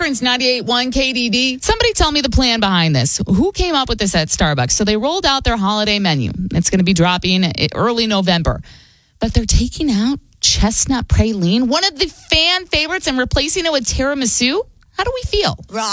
Springs 98.1 KDD. Somebody tell me the plan behind this. Who came up with this at Starbucks? So they rolled out their holiday menu. It's going to be dropping early November. But they're taking out chestnut praline, one of the fan favorites, and replacing it with tiramisu. How do we feel?